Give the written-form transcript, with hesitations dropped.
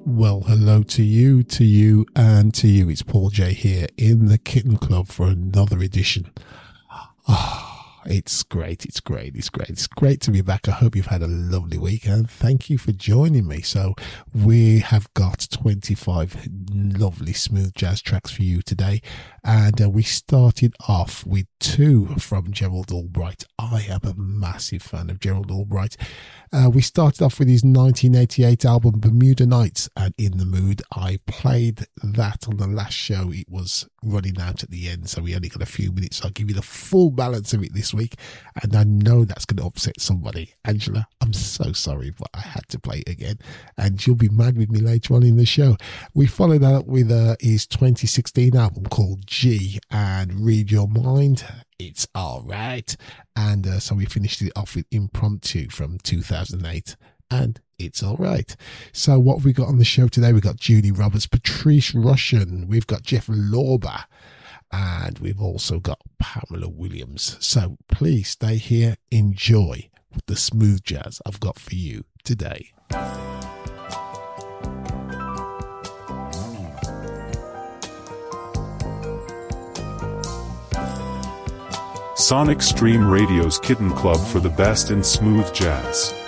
Well, hello to you, and to you. It's Paul J here in the Kitten Club for another edition. It's great. It's great to be back. I hope you've had a lovely week and thank you for joining me. So we have got 25 lovely smooth jazz tracks for you today. And we started off with two from Gerald Albright. I am a massive fan of Gerald Albright. We started off with his 1988 album Bermuda Nights and In the Mood. I played that on the last show. It was running out at the end, so we only got a few minutes. So I'll give you the full balance of it this week, and I know that's going to upset somebody. Angela, I'm so sorry, but I had to play it again, and you'll be mad with me later on in the show. We followed that up with his 2016 album called G and Read Your Mind. It's all right. And so we finished it off with Impromptu from 2008. And it's all right. So what have we got on the show today? We've got Julie Roberts, Patrice Rushen. We've got Jeff Lorber. And we've also got Pamela Williams. So please stay here. Enjoy the smooth jazz I've got for you today. Sonic Stream Radio's Kitten Club for the best in smooth jazz.